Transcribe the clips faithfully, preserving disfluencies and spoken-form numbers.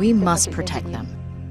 We must protect them.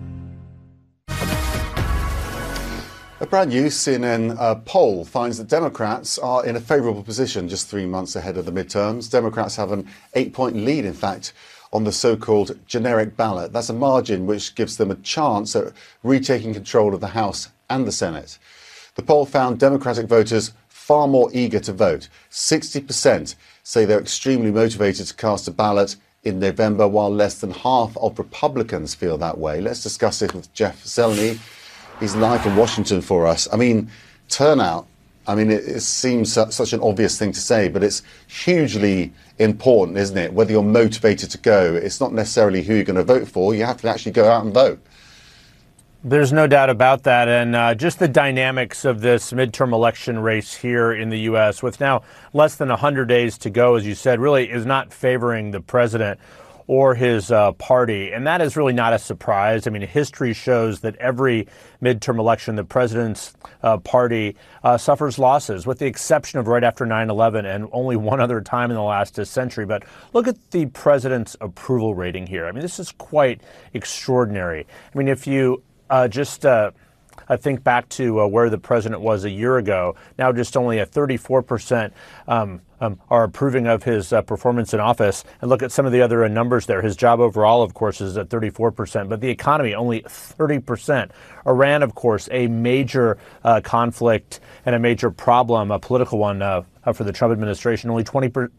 A brand new C N N uh, poll finds that Democrats are in a favourable position just three months ahead of the midterms. Democrats have an eight-point lead, in fact, on the so-called generic ballot. That's a margin which gives them a chance at retaking control of the House and the Senate. The poll found Democratic voters far more eager to vote. sixty percent say they're extremely motivated to cast a ballot in November, while less than half of Republicans feel that way. Let's discuss this with Jeff Zeleny. He's live in Washington for us. I mean, turnout, I mean, it, it seems su- such an obvious thing to say, but it's hugely important, isn't it? Whether you're motivated to go, it's not necessarily who you're going to vote for. You have to actually go out and vote. There's no doubt about that. And uh, just the dynamics of this midterm election race here in the U S, with now less than one hundred days to go, as you said, really is not favoring the president or his uh, party. And that is really not a surprise. I mean, history shows that every midterm election, the president's uh, party uh, suffers losses, with the exception of right after nine eleven and only one other time in the last century. But look at the president's approval rating here. I mean, this is quite extraordinary. I mean, if you uh, just uh, I think back to uh, where the president was a year ago, now just only a thirty-four percent um, um, are approving of his uh, performance in office. And look at some of the other uh, numbers there. His job overall, of course, is at thirty-four percent, but the economy only thirty percent. Iran, of course, a major uh, conflict and a major problem, a political one uh, for the Trump administration, only twenty percent.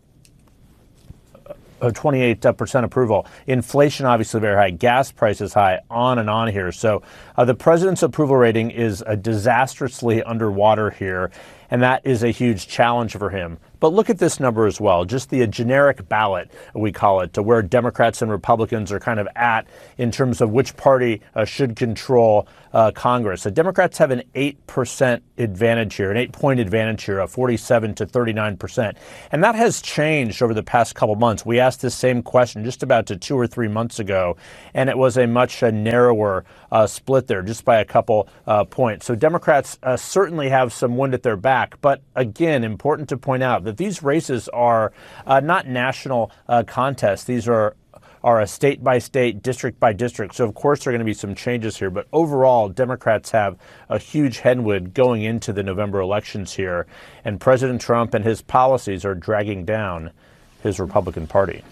twenty-eight percent approval. Inflation obviously very high. Gas prices high. On and on here. So uh, the president's approval rating is uh, disastrously underwater here, and that is a huge challenge for him. But look at this number as well, just the uh, generic ballot, we call it, to where Democrats and Republicans are kind of at in terms of which party uh, should control uh, Congress. The Democrats have an eight percent advantage here, an eight-point advantage here, of forty-seven to thirty-nine percent. And that has changed over the past couple months. We asked this same question just about to two or three months ago, and it was a much uh, narrower uh, split there, just by a couple uh, points. So Democrats uh, certainly have some wind at their back. But again, important to point out that these races are uh, not national uh, contests. These are are a state by state, district by district. So of course there are going to be some changes here, but overall Democrats have a huge headwind going into the November elections here, and President Trump and his policies are dragging down his Republican Party.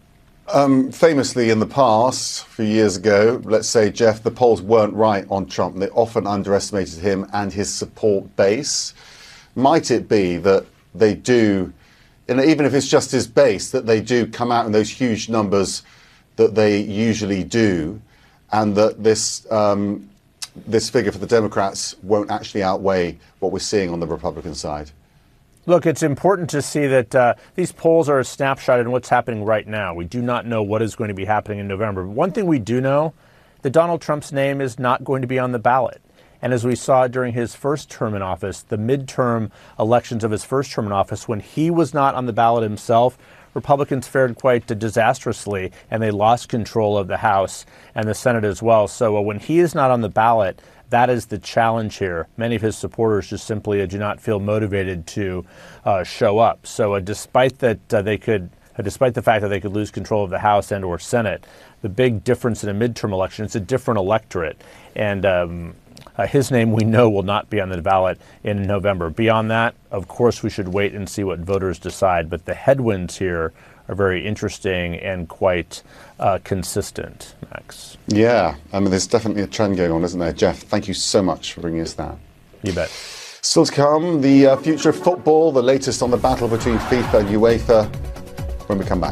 Um, famously in the past, a few years ago, let's say, Jeff, the polls weren't right on Trump. They often underestimated him and his support base. Might it be that they do, and even if it's just his base, that they do come out in those huge numbers that they usually do, and that this um, this figure for the Democrats won't actually outweigh what we're seeing on the Republican side? Look, it's important to see that uh, these polls are a snapshot in what's happening right now. We do not know what is going to be happening in November. But one thing we do know, that Donald Trump's name is not going to be on the ballot. And as we saw during his first term in office, the midterm elections of his first term in office, when he was not on the ballot himself, Republicans fared quite disastrously, and they lost control of the House and the Senate as well. So uh, when he is not on the ballot, that is the challenge here. Many of his supporters just simply uh, do not feel motivated to uh, show up. So uh, despite that uh, they could, uh, despite the fact that they could lose control of the House and or Senate, the big difference in a midterm election, it's a different electorate. And um, Uh, his name, we know, will not be on the ballot in November. Beyond that, of course, we should wait and see what voters decide. But the headwinds here are very interesting and quite uh, consistent, Max. Yeah, I mean, there's definitely a trend going on, isn't there? Jeff, thank you so much for bringing us that. You bet. Still to come, the uh, future of football, the latest on the battle between FIFA and UEFA when we come back.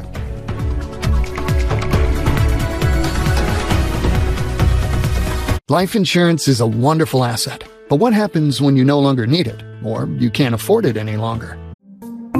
Life insurance is a wonderful asset, but what happens when you no longer need it, or you can't afford it any longer?